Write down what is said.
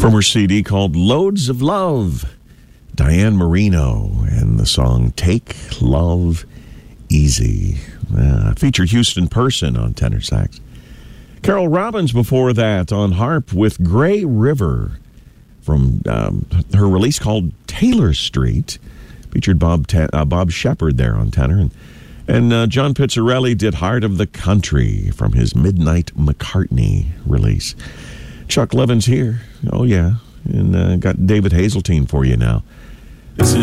From her CD called Loads of Love, Diane Marino and the song Take Love Easy. Featured Houston Person on tenor sax. Carol Robbins before that on harp with Gray River from her release called Taylor Street. Featured Bob Shepard there on tenor. And John Pizzarelli did Heart of the Country from his Midnight McCartney release. Chuck Levin's here. Oh, yeah. And got David Hazeltine for you now. This is